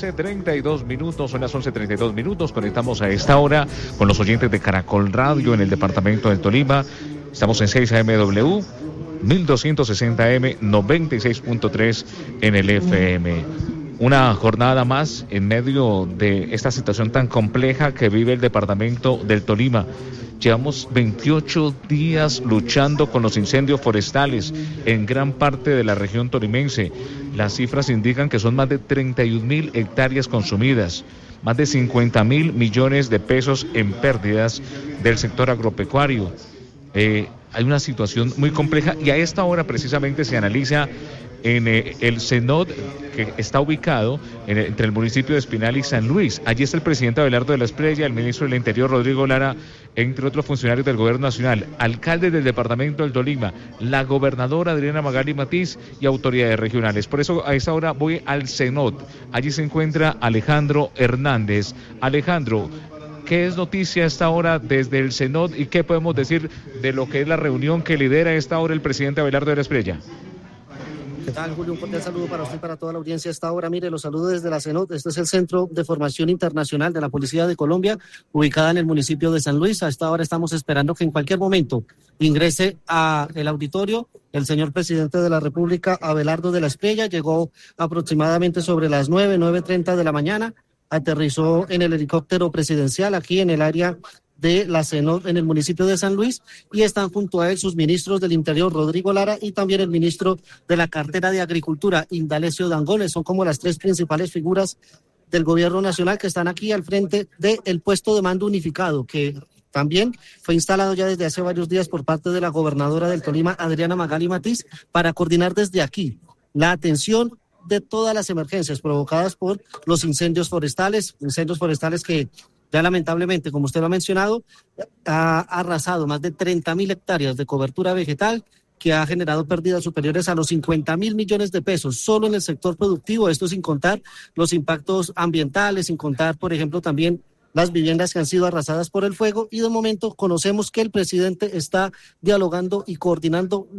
11:32, son las 11:32. Conectamos a esta hora con los oyentes de Caracol Radio en el departamento del Tolima. Estamos en 6 AMW, 1260M, 96.3 en el FM. Una jornada más en medio de esta situación tan compleja que vive el departamento del Tolima. Llevamos 28 días luchando con los incendios forestales en gran parte de la región tolimense. Las cifras indican que son más de 31.000 hectáreas consumidas, más de 50.000 millones de pesos en pérdidas del sector agropecuario. Hay una situación muy compleja y a esta hora precisamente se analiza en el CENOT, que está ubicado entre el municipio de Espinal y San Luis. Allí está el presidente Abelardo de la Espriella, el ministro del Interior Rodrigo Lara, entre otros funcionarios del gobierno nacional, alcaldes del departamento del Tolima, la gobernadora Adriana Magali Matiz y autoridades regionales. Por eso a esta hora voy al CENOT. Allí se encuentra Alejandro Hernández. Alejandro, ¿qué es noticia a esta hora desde el CENOT y qué podemos decir de lo que es la reunión que lidera a esta hora el presidente Abelardo de la Espriella? ¿Qué tal, Julio? Un cordial saludo para usted y para toda la audiencia a esta hora. Mire, los saludo desde la CENOT. Este es el Centro de Formación Internacional de la Policía de Colombia, ubicada en el municipio de San Luis. A esta hora estamos esperando que en cualquier momento ingrese a el auditorio el señor presidente de la República, Abelardo de la Espriella. Llegó aproximadamente sobre las 9:30 de la mañana. Aterrizó en el helicóptero presidencial aquí en el área de la CENOT en el municipio de San Luis, y están junto a él sus ministros del Interior, Rodrigo Lara, y también el ministro de la cartera de Agricultura, Indalecio Dangones. Son como las tres principales figuras del gobierno nacional que están aquí al frente del puesto de mando unificado, que también fue instalado ya desde hace varios días por parte de la gobernadora del Tolima, Adriana Magali Matiz, para coordinar desde aquí la atención de todas las emergencias provocadas por los incendios forestales que ya lamentablemente, como usted lo ha mencionado, ha arrasado más de 30.000 hectáreas de cobertura vegetal, que ha generado pérdidas superiores a los 50.000 millones de pesos solo en el sector productivo. Esto sin contar los impactos ambientales, sin contar, por ejemplo, también las viviendas que han sido arrasadas por el fuego. Y de momento conocemos que el presidente está dialogando y coordinando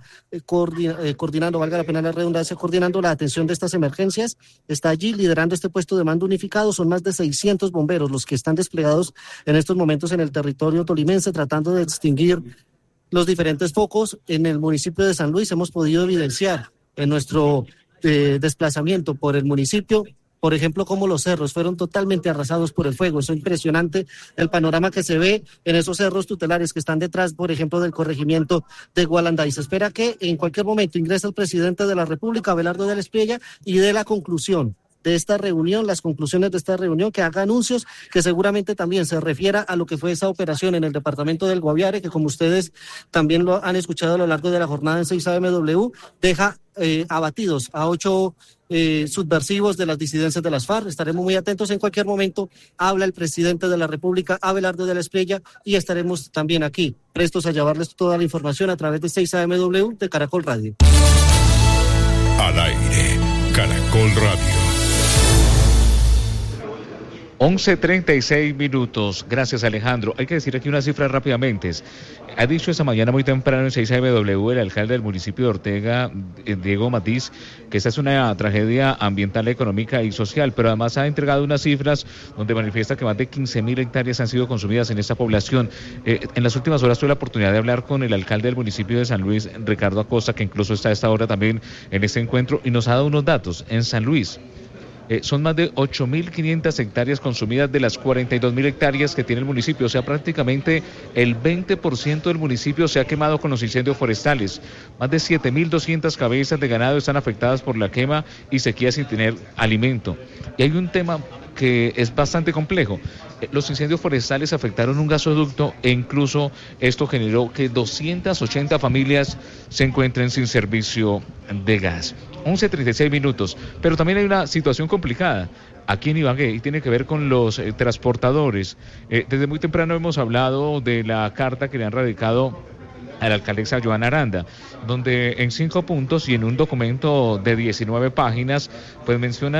valga la pena la redundancia, coordinando la atención de estas emergencias. Está allí liderando este puesto de mando unificado. Son más de 600 bomberos los que están desplegados en estos momentos en el territorio tolimense, tratando de extinguir los diferentes focos. En el municipio de San Luis hemos podido evidenciar en nuestro desplazamiento por el municipio, por ejemplo, como los cerros fueron totalmente arrasados por el fuego. Es impresionante el panorama que se ve en esos cerros tutelares que están detrás, por ejemplo, del corregimiento de Gualanday. Se espera que en cualquier momento ingrese el presidente de la República, Abelardo de la Espriella, y dé la conclusión de esta reunión, las conclusiones de esta reunión, que haga anuncios, que seguramente también se refiera a lo que fue esa operación en el departamento del Guaviare, que como ustedes también lo han escuchado a lo largo de la jornada en 6 AMW, deja abatidos a 8 subversivos de las disidencias de las FARC. Estaremos muy atentos. En cualquier momento habla el presidente de la República, Abelardo de la Espriella, y estaremos también aquí prestos a llevarles toda la información a través de 6 AMW de Caracol Radio. Al aire, Caracol Radio. 11:36. Gracias, Alejandro. Hay que decir aquí una cifra rápidamente. Ha dicho esta mañana muy temprano en 6 AMW el alcalde del municipio de Ortega, Diego Matiz, que esta es una tragedia ambiental, económica y social, pero además ha entregado unas cifras donde manifiesta que más de 15.000 hectáreas han sido consumidas en esta población. En las últimas horas tuve la oportunidad de hablar con el alcalde del municipio de San Luis, Ricardo Acosta, que incluso está a esta hora también en este encuentro, y nos ha dado unos datos. En San Luis son más de 8.500 hectáreas consumidas de las 42.000 hectáreas que tiene el municipio. O sea, prácticamente el 20% del municipio se ha quemado con los incendios forestales. Más de 7.200 cabezas de ganado están afectadas por la quema y sequía sin tener alimento. Y hay un tema que es bastante complejo. Los incendios forestales afectaron un gasoducto e incluso esto generó que 280 familias se encuentren sin servicio de gas. 11:36. Pero también hay una situación complicada aquí en Ibagué y tiene que ver con los transportadores. Desde muy temprano hemos hablado de la carta que le han radicado a la alcaldesa Joana Aranda, donde en 5 puntos y en un documento de 19 páginas, pues mencionan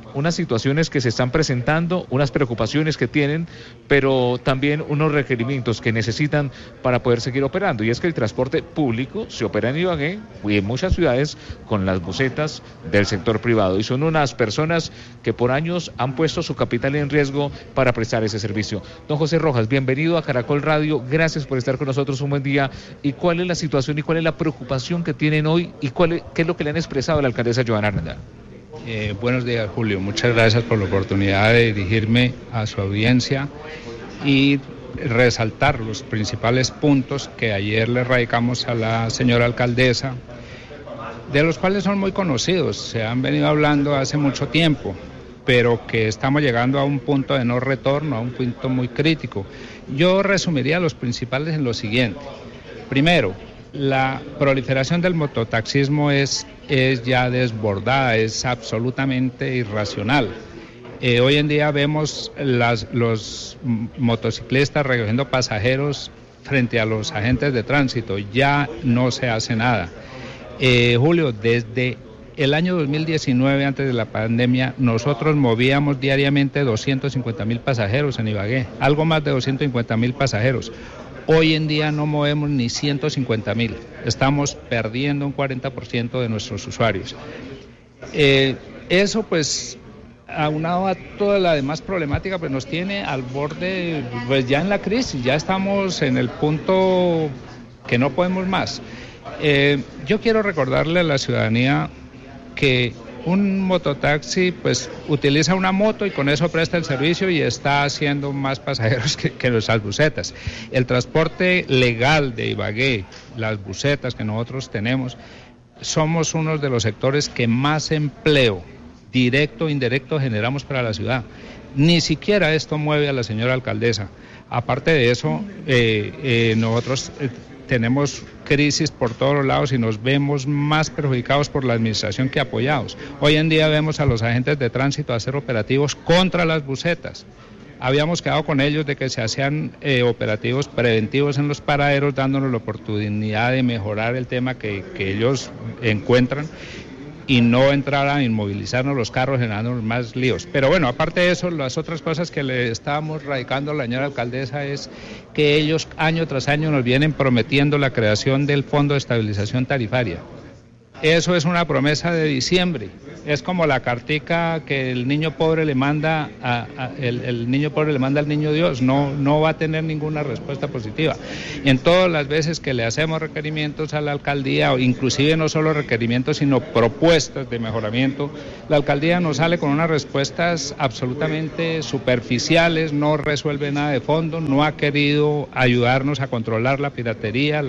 unas situaciones que se están presentando, unas preocupaciones que tienen, pero también unos requerimientos que necesitan para poder seguir operando. Y es que el transporte público se opera en Ibagué y en muchas ciudades con las busetas del sector privado. Y son unas personas que por años han puesto su capital en riesgo para prestar ese servicio. Don José Rojas, bienvenido a Caracol Radio. Gracias por estar con nosotros, un buen día. ¿Y cuál es la situación y cuál es la preocupación que tienen hoy y qué es lo que le han expresado a la alcaldesa Johanna Aranda? Buenos días, Julio. Muchas gracias por la oportunidad de dirigirme a su audiencia y resaltar los principales puntos que ayer le radicamos a la señora alcaldesa, de los cuales son muy conocidos, se han venido hablando hace mucho tiempo, pero que estamos llegando a un punto de no retorno, a un punto muy crítico. Yo resumiría los principales en lo siguiente. Primero, la proliferación del mototaxismo es ya desbordada, es absolutamente irracional. Hoy en día vemos los motociclistas recogiendo pasajeros frente a los agentes de tránsito, ya no se hace nada. Julio, desde el año 2019, antes de la pandemia, nosotros movíamos diariamente 250.000 pasajeros en Ibagué, algo más de 250.000 pasajeros. Hoy en día no movemos ni 150.000, estamos perdiendo un 40% de nuestros usuarios. Eso pues, aunado a toda la demás problemática, pues nos tiene al borde, pues ya en la crisis, ya estamos en el punto que no podemos más. Yo quiero recordarle a la ciudadanía que un mototaxi pues utiliza una moto y con eso presta el servicio y está haciendo más pasajeros que nuestras busetas. El transporte legal de Ibagué, las busetas que nosotros tenemos, somos uno de los sectores que más empleo directo e indirecto generamos para la ciudad. Ni siquiera esto mueve a la señora alcaldesa. Aparte de eso, nosotros tenemos crisis por todos los lados y nos vemos más perjudicados por la administración que apoyados. Hoy en día vemos a los agentes de tránsito hacer operativos contra las busetas. Habíamos quedado con ellos de que se hacían operativos preventivos en los paraderos, dándonos la oportunidad de mejorar el tema que ellos encuentran y no entrar a inmovilizarnos los carros generándonos más líos. Pero bueno, aparte de eso, las otras cosas que le estábamos radicando a la señora alcaldesa es que ellos año tras año nos vienen prometiendo la creación del Fondo de Estabilización Tarifaria. Eso es una promesa de diciembre. Es como la cartica que el niño pobre le manda el niño pobre le manda al niño Dios. No va a tener ninguna respuesta positiva. En todas las veces que le hacemos requerimientos a la alcaldía, o inclusive no solo requerimientos, sino propuestas de mejoramiento, la alcaldía nos sale con unas respuestas absolutamente superficiales, no resuelve nada de fondo, no ha querido ayudarnos a controlar la piratería,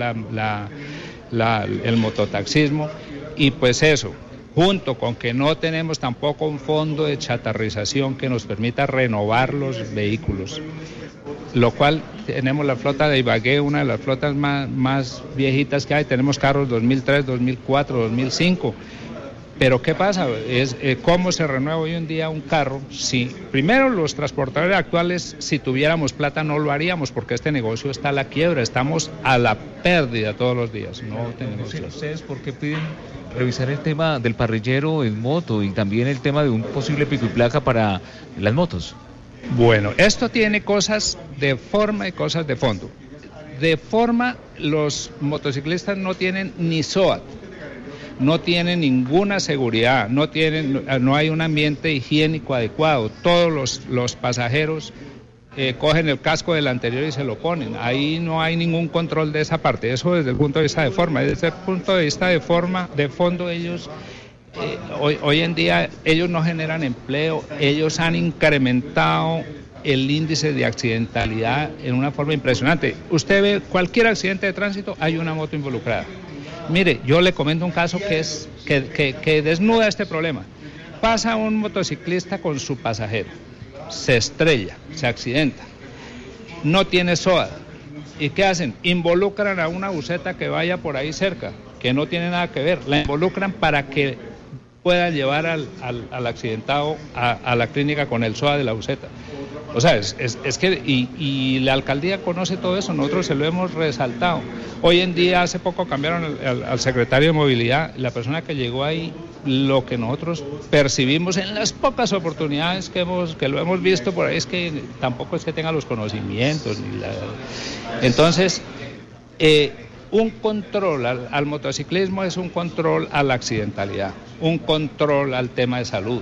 el mototaxismo. Y pues eso, junto con que no tenemos tampoco un fondo de chatarrización que nos permita renovar los vehículos, lo cual tenemos la flota de Ibagué, una de las flotas más viejitas que hay, tenemos carros 2003, 2004, 2005, pero ¿qué pasa? ¿Cómo se renueva hoy en día un carro? Si primero los transportadores actuales, si tuviéramos plata no lo haríamos porque este negocio está a la quiebra, estamos a la pérdida todos los días. No tenemos. ¿Ustedes por qué piden revisar el tema del parrillero en moto y también el tema de un posible pico y placa para las motos? Bueno, esto tiene cosas de forma y cosas de fondo. De forma, los motociclistas no tienen ni SOAT. No tienen ninguna seguridad, no hay un ambiente higiénico adecuado. Todos los pasajeros cogen el casco del anterior y se lo ponen. Ahí no hay ningún control de esa parte. Eso desde el punto de vista de forma. Desde el punto de vista de forma, de fondo, ellos hoy en día ellos no generan empleo. Ellos han incrementado el índice de accidentalidad en una forma impresionante. Usted ve cualquier accidente de tránsito, hay una moto involucrada. Mire, yo le comento un caso que desnuda este problema. Pasa un motociclista con su pasajero, se estrella, se accidenta, no tiene SOAT. ¿Y qué hacen? Involucran a una buseta que vaya por ahí cerca, que no tiene nada que ver. La involucran para que puedan llevar al accidentado a la clínica con el SOAT de la buseta. O sea, es que, y la alcaldía conoce todo eso, nosotros se lo hemos resaltado. Hoy en día, hace poco cambiaron al secretario de Movilidad, la persona que llegó ahí, lo que nosotros percibimos en las pocas oportunidades que lo hemos visto por ahí, es que tampoco es que tenga los conocimientos. Entonces, un control al motociclismo es un control a la accidentalidad, un control al tema de salud.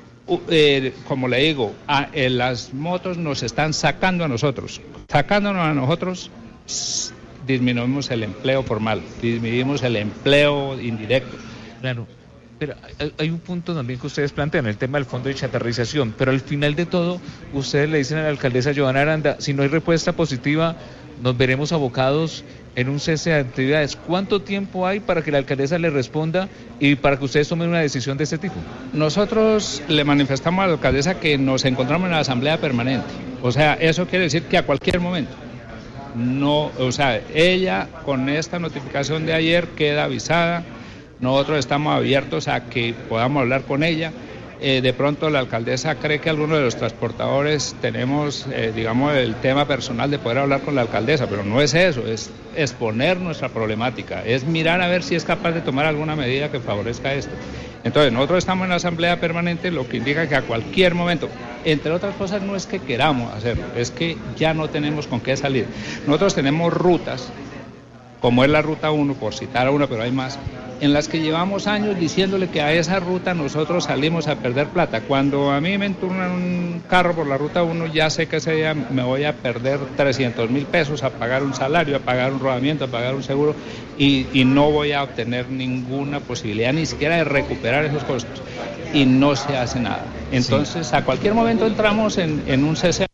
Como le digo, las motos nos están sacando a nosotros. Sacándonos a nosotros, disminuimos el empleo formal, disminuimos el empleo indirecto. Claro, pero hay un punto también que ustedes plantean, el tema del fondo de chatarrización, pero al final de todo, ustedes le dicen a la alcaldesa Johanna Aranda, si no hay respuesta positiva, nos veremos abocados en un cese de actividades. ¿Cuánto tiempo hay para que la alcaldesa le responda y para que ustedes tomen una decisión de este tipo? Nosotros le manifestamos a la alcaldesa que nos encontramos en la asamblea permanente. O sea, eso quiere decir que a cualquier momento. No, o sea, ella con esta notificación de ayer queda avisada. Nosotros estamos abiertos a que podamos hablar con ella. De pronto la alcaldesa cree que algunos de los transportadores tenemos, digamos, el tema personal de poder hablar con la alcaldesa, pero no es eso, es exponer nuestra problemática, es mirar a ver si es capaz de tomar alguna medida que favorezca esto. Entonces, nosotros estamos en la asamblea permanente, lo que indica que a cualquier momento, entre otras cosas, no es que queramos hacerlo, es que ya no tenemos con qué salir. Nosotros tenemos rutas, como es la ruta 1, por citar a una, pero hay más, en las que llevamos años diciéndole que a esa ruta nosotros salimos a perder plata. Cuando a mí me enturnan un carro por la ruta 1, ya sé que ese día me voy a perder 300,000 pesos a pagar un salario, a pagar un rodamiento, a pagar un seguro, y no voy a obtener ninguna posibilidad ni siquiera de recuperar esos costos. Y no se hace nada. Entonces, a cualquier momento entramos en un cese.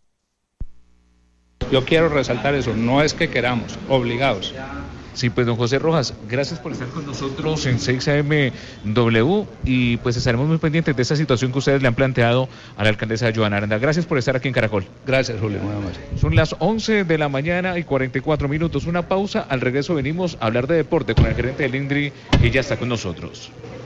Yo quiero resaltar eso, no es que queramos, obligados. Sí, pues don José Rojas, gracias por estar con nosotros en 6AMW y pues estaremos muy pendientes de esa situación que ustedes le han planteado a la alcaldesa Johanna Aranda. Gracias por estar aquí en Caracol. Gracias, Julio, muy amable. Son las 11 de la mañana y 44 minutos. Una pausa, al regreso venimos a hablar de deporte con el gerente del INDRI que ya está con nosotros.